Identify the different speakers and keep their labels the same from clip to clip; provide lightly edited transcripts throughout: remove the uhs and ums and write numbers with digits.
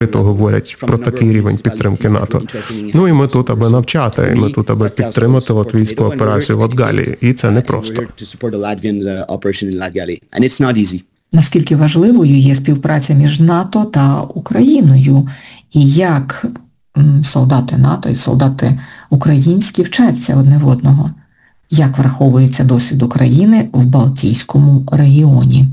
Speaker 1: то говорять про такий рівень підтримки НАТО. Ну і ми тут, аби навчати, і ми тут, аби підтримати латвійську операцію в Латгалії. І це непросто.
Speaker 2: Наскільки важливою є співпраця між НАТО та Україною? І як солдати НАТО і солдати українські вчаться одне в одного? Як враховується досвід України в Балтійському регіоні?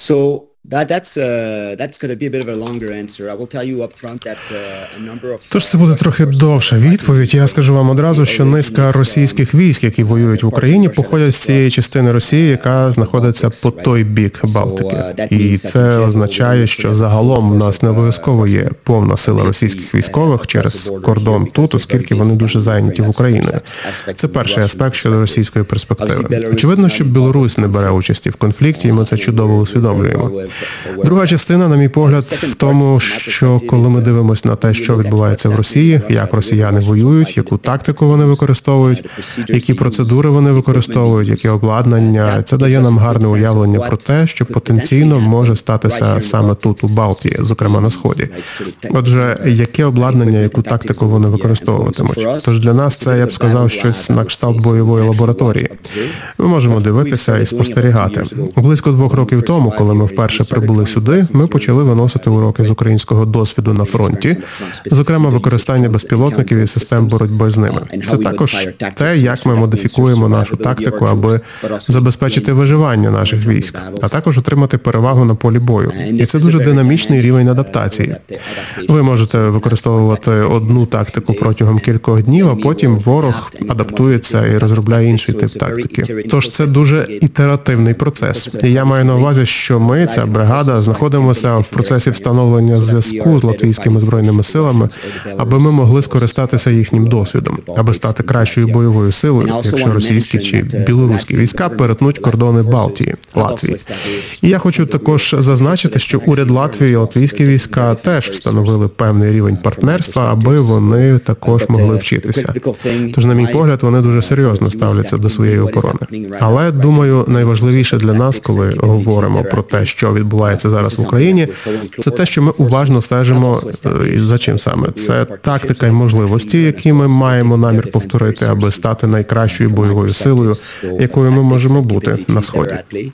Speaker 1: Тож це буде трохи довша відповідь. Я скажу вам одразу, що низка російських військ, які воюють в Україні, походять з цієї частини Росії, яка знаходиться по той бік Балтики. І це означає, що загалом в нас не обов'язково є повна сила російських військових через кордон тут, оскільки вони дуже зайняті в Україні. Це перший аспект щодо російської перспективи. Очевидно, що Білорусь не бере участі в конфлікті, і ми це чудово усвідомлюємо. Друга частина, на мій погляд, в тому, що коли ми дивимося на те, що відбувається в Росії, як росіяни воюють, яку тактику вони використовують, які процедури вони використовують, яке обладнання, це дає нам гарне уявлення про те, що потенційно може статися саме тут, у Балтії, зокрема на Сході. Отже, яке обладнання, яку тактику вони використовуватимуть? Тож для нас це, я б сказав, щось на кшталт бойової лабораторії. Ми можемо дивитися і спостерігати. Близько 2 років тому, коли ми вперше прибули сюди, ми почали виносити уроки з українського досвіду на фронті, зокрема використання безпілотників і систем боротьби з ними. Це також те, як ми модифікуємо нашу тактику, аби забезпечити виживання наших військ, а також отримати перевагу на полі бою. І це дуже динамічний рівень адаптації. Ви можете використовувати одну тактику протягом кількох днів, а потім ворог адаптується і розробляє інший тип тактики. Тож це дуже ітеративний процес. І я маю на увазі, що ми, ця бригада, знаходимося в процесі встановлення зв'язку з латвійськими збройними силами, аби ми могли скористатися їхнім досвідом, аби стати кращою бойовою силою, якщо російські чи білоруські війська перетнуть кордони Балтії, Латвії. І я хочу також зазначити, що уряд Латвії і латвійські війська теж встановили певний рівень партнерства, аби вони також могли вчитися. Тож, на мій погляд, вони дуже серйозно ставляться до своєї оборони. Але, думаю, найважливіше для нас, коли говоримо про те, що відбувається зараз в Україні, це те, що ми уважно стежимо, і за чим саме. Це тактика і можливості, які ми маємо намір повторити, аби стати найкращою бойовою силою, якою ми можемо бути на Сході.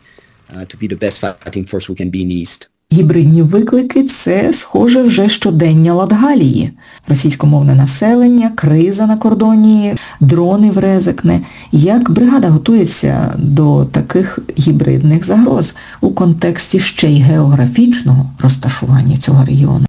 Speaker 2: Гібридні виклики – це, схоже, вже щодення Латгалії. Російськомовне населення, криза на кордоні, дрони в Резекне. Як бригада готується до таких гібридних загроз у контексті ще й географічного розташування цього регіону?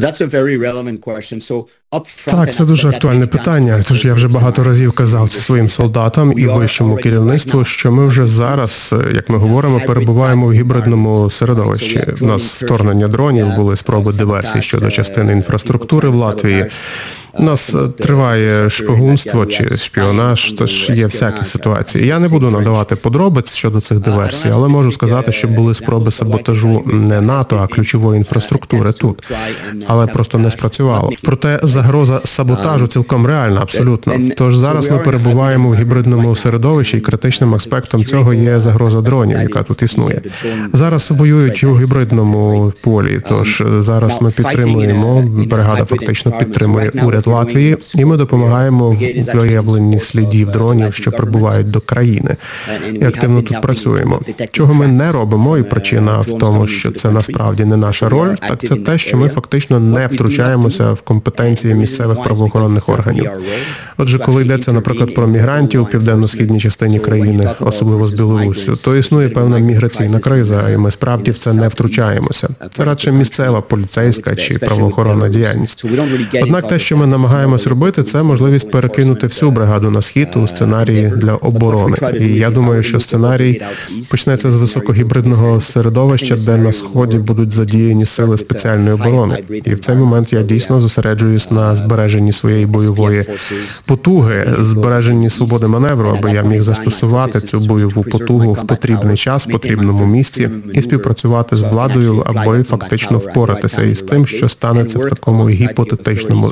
Speaker 1: Так, це дуже актуальне питання, тож я вже багато разів казав це своїм солдатам і вищому керівництву, що ми вже зараз, як ми говоримо, перебуваємо в гібридному середовищі. У нас вторгнення дронів, були спроби диверсій щодо частини інфраструктури в Латвії. У нас триває шпигунство чи шпіонаж, тож є всякі ситуації. Я не буду надавати подробиць щодо цих диверсій, але можу сказати, що були спроби саботажу не НАТО, а ключової інфраструктури тут. Але просто не спрацювало. Проте загроза саботажу цілком реальна, абсолютно. Тож зараз ми перебуваємо в гібридному середовищі, і критичним аспектом цього є загроза дронів, яка тут існує. Зараз воюють у гібридному полі, тож зараз ми підтримуємо, бригада фактично підтримує уряд Латвії, і ми допомагаємо в виявленні слідів дронів, що прибувають до країни. І активно тут працюємо. Чого ми не робимо, і причина в тому, що це насправді не наша роль, так це те, що ми фактично не втручаємося в компетенції місцевих правоохоронних органів. Отже, коли йдеться, наприклад, про мігрантів у південно-східній частині країни, особливо з Білоруссю, то існує певна міграційна криза, і ми справді в це не втручаємося. Це радше місцева поліцейська чи правоохоронна діяльність. Однак те, що ми намагаємось робити, це можливість перекинути всю бригаду на схід у сценарії для оборони. І я думаю, що сценарій почнеться з високогібридного середовища, де на Сході будуть задіяні сили спеціальної оборони. І в цей момент я дійсно зосереджуюсь на збереженні своєї бойової потуги, збереженні свободи маневру, аби я міг застосувати цю бойову потугу в потрібний час, в потрібному місці і співпрацювати з владою, аби фактично впоратися із тим, що станеться в такому гіпотетичному сценарії.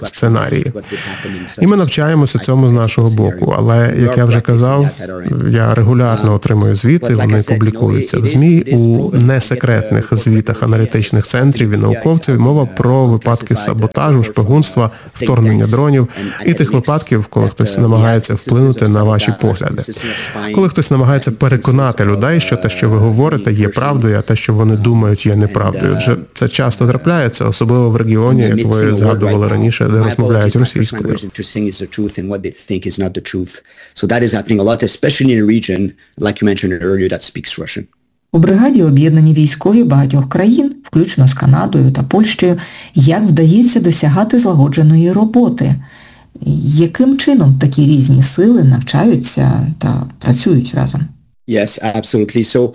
Speaker 1: сценарії. І ми навчаємося цьому з нашого боку. Але, як я вже казав, я регулярно отримую звіти, вони публікуються в ЗМІ у несекретних звітах аналітичних центрів і науковців. Мова про випадки саботажу, шпигунства, вторгнення дронів і тих випадків, коли хтось намагається вплинути на ваші погляди. Коли хтось намагається переконати людей, що те, що ви говорите, є правдою, а те, що вони думають, є неправдою. Адже це часто трапляється, особливо в регіоні, як ви згадували раніше, де розмовляють російською.
Speaker 2: У бригаді об'єднані військові багатьох країн, включно з Канадою та Польщею, як вдається досягати злагодженої роботи. Яким чином такі різні сили навчаються та працюють разом?
Speaker 3: Yes, absolutely.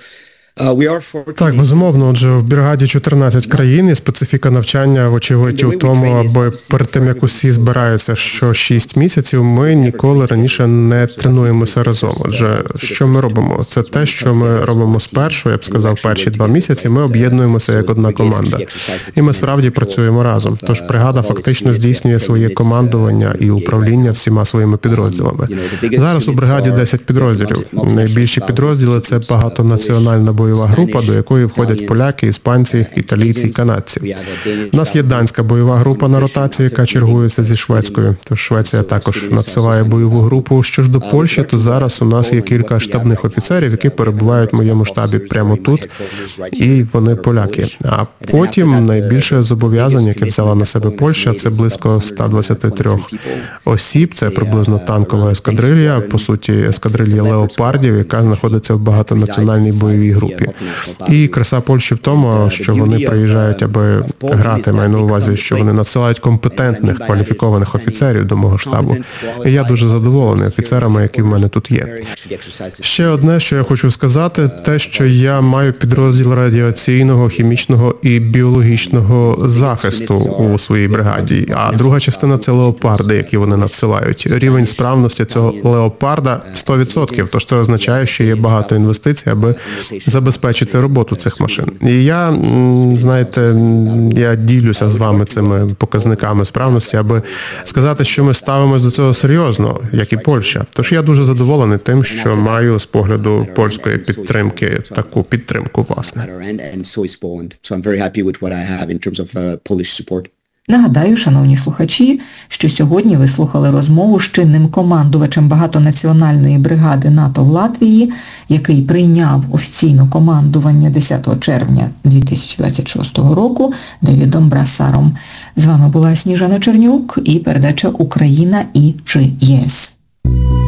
Speaker 1: Так, безумовно. Отже, в бригаді 14 країн і специфіка навчання, вочевидь, у тому, аби перед тим, як усі збираються що 6 місяців, ми ніколи раніше не тренуємося разом. Отже, що ми робимо? Це те, що ми робимо спершу, я б сказав, перші 2 місяці, ми об'єднуємося як одна команда. І ми справді працюємо разом. Тож бригада фактично здійснює своє командування і управління всіма своїми підрозділами. Зараз у бригаді 10 підрозділів. Найбільші підрозділи – це багатонаціональна бойова група, до якої входять поляки, іспанці, італійці і канадці. У нас є данська бойова група на ротації, яка чергується зі шведською. Тож Швеція також надсилає бойову групу. Що ж до Польщі, то зараз у нас є кілька штабних офіцерів, які перебувають в моєму штабі прямо тут, і вони поляки. А потім найбільше зобов'язань, яке взяла на себе Польща, це близько 123 осіб, це приблизно танкова ескадрилья, по суті, ескадрилья леопардів, яка знаходиться в багатонаціональній бойовій групі. І краса Польщі в тому, що вони приїжджають, аби грати, маю на увазі, що вони надсилають компетентних, кваліфікованих офіцерів до мого штабу. І я дуже задоволений офіцерами, які в мене тут є. Ще одне, що я хочу сказати, те, що я маю підрозділ радіаційного, хімічного і біологічного захисту у своїй бригаді. А друга частина – це леопарди, які вони надсилають. Рівень справності цього леопарда 100%, тож це означає, що є багато інвестицій, аби забезпечити роботу цих машин. І я, знаєте, я ділюся з вами цими показниками справності, аби сказати, що ми ставимось до цього серйозно, як і Польща. Тож я дуже задоволений тим, що маю з погляду польської підтримки таку підтримку, власне.
Speaker 2: Нагадаю, шановні слухачі, що сьогодні ви слухали розмову з чинним командувачем багатонаціональної бригади НАТО в Латвії, який прийняв офіційне командування 10 червня 2026 року Девідом Брасаром. З вами була Сніжана Чернюк і передача «Україна і чи ЄС».